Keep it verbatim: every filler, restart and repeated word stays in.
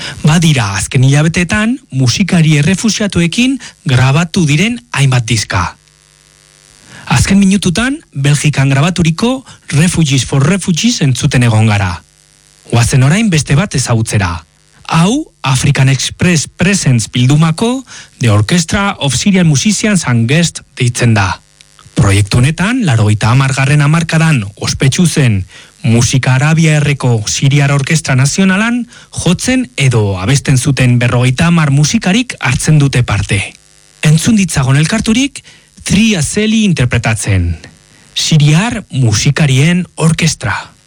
Badira azken hilabeteetan musikari errefuxiatuekin grabatu diren hainbat diska. Azken minututan Belgikan grabaturiko Refugees for Refugees entzuten egon gara. Oazen orain beste bat ezagutzera. Hau African Express Presents bildumako The Orchestra of Syrian Musicians and Guests deitzen da. Proiektu honetan, laurogeita hamargarren hamarkadan ospetsu zen Musika Arabia Erreko Siriar Orkestra Nazionalan jotzen edo abesten zuten berrogeita hamar musikarik hartzen dute parte. Entzun ditzagon elkarturik, Three Azeli interpretatzen. Siriar Musikarien Orkestra.